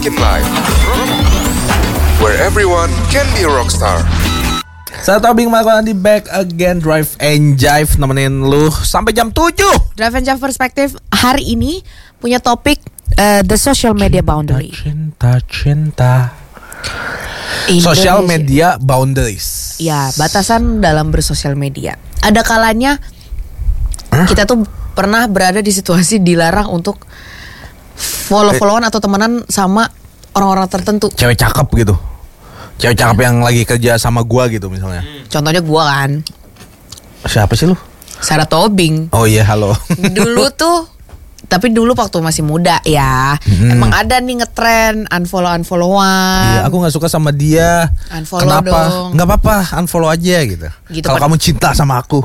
Rockin' Life, where everyone can be a rockstar. Saya Tobing Malkona di Back Again Drive and Jive nemenin lu sampai jam 7. Drive and Jive Perspektif hari ini punya topik the social media boundary. Cinta. Social media boundaries. Ya, batasan dalam bersosial media. Ada kalanya kita tuh pernah berada di situasi dilarang untuk follow-followan atau temenan sama orang-orang tertentu. Cewek cakep gitu. Cewek cakep yang lagi kerja sama gua gitu misalnya. Contohnya gua kan. Siapa sih lu? Sarah Tobing. Oh iya, halo. Dulu tuh, tapi dulu waktu masih muda ya, emang ada nih ngetren unfollowan. Iya, aku nggak suka sama dia. Unfollow Kenapa? dong. Nggak apa-apa, unfollow aja gitu. Kalau kamu cinta sama aku.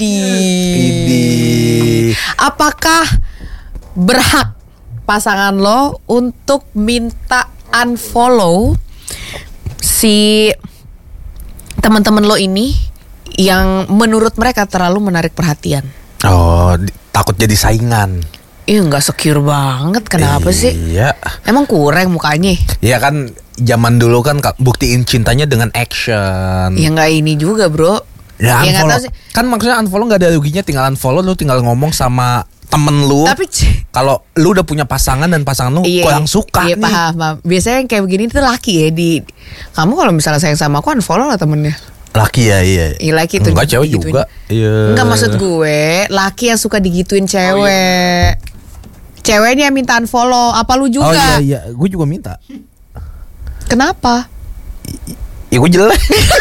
Idi. Apakah berhak pasangan lo untuk minta unfollow si teman-teman lo ini yang menurut mereka terlalu menarik perhatian? Oh, takut jadi saingan. Ih, nggak secure banget. Kenapa sih? Iya. Emang kurang mukanya? Iya kan, zaman dulu kan buktiin cintanya dengan action. Ya nggak ini juga, bro. Ya nggak unfollow. tahu sih. Kan maksudnya unfollow nggak ada ruginya, tinggal unfollow, lu tinggal ngomong sama temen lu. Tapi kalau lu udah punya pasangan dan pasangan lu kurang suka iya, nih. paham. Biasanya yang kayak begini tuh laki ya kamu kalau misalnya sayang sama aku unfollow lah temennya. Laki ya, iya. Iya, laki tuh. Enggak, cewek digituin. juga. Iya. Enggak, maksud gue laki yang suka digituin cewek. Oh, iya. Ceweknya yang minta unfollow. Apa lu juga? Oh iya, gue juga minta. Kenapa? Ya gue jelek.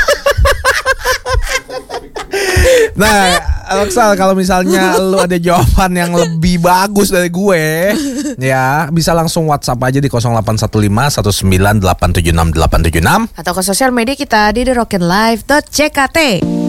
Nah, Roksal, kalau misalnya lu ada jawaban yang lebih bagus dari gue, ya bisa langsung WhatsApp aja di 0815 19876876. Atau ke sosial media kita di therockinlife.jkt.